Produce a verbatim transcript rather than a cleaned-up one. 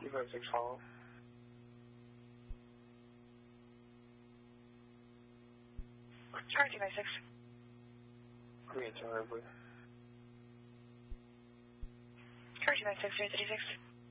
two five six follow. Car two five six. Green Tower, please. Car two five six, three thirty-six.